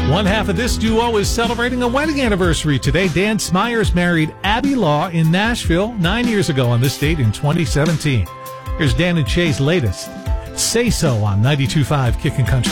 One half of this duo is celebrating a wedding anniversary today. Dan Smyers married Abby Law in Nashville 9 years ago on this date in 2017. Here's Dan and Shay's latest, Say So, on 92.5 Kickin' Country.